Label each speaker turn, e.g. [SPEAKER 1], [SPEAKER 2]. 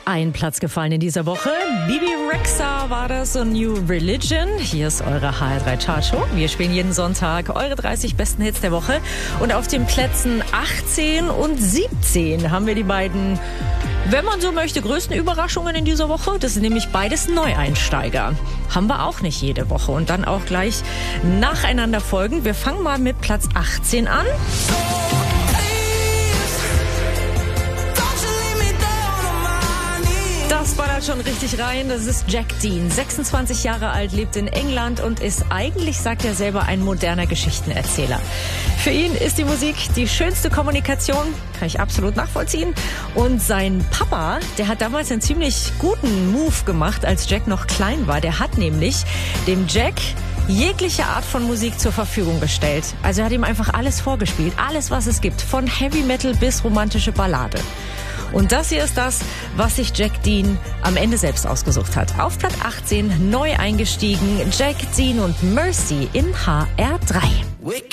[SPEAKER 1] Ein Platz gefallen in dieser Woche. Bebe Rexha war das und New Religion. Hier ist eure HR3 Chartshow. Wir spielen jeden Sonntag eure 30 besten Hits der Woche. Und auf den Plätzen 18 und 17 haben wir die beiden, wenn man so möchte, größten Überraschungen in dieser Woche. Das sind nämlich beides Neueinsteiger. Haben wir auch nicht jede Woche. Und dann auch gleich nacheinander folgen. Wir fangen mal mit Platz 18 an. Das ballert schon richtig rein. Das ist Jack Dean. 26 Jahre alt, lebt in England und ist eigentlich, sagt er selber, ein moderner Geschichtenerzähler. Für ihn ist die Musik die schönste Kommunikation. Kann ich absolut nachvollziehen. Und sein Papa, der hat damals einen ziemlich guten Move gemacht, als Jack noch klein war. Der hat nämlich dem Jack jegliche Art von Musik zur Verfügung gestellt. Also er hat ihm einfach alles vorgespielt. Alles, was es gibt. Von Heavy Metal bis romantische Ballade. Und das hier ist das, was sich Jack Dean am Ende selbst ausgesucht hat. Auf Platz 18 neu eingestiegen, Jack Dean und Mercy in HR3.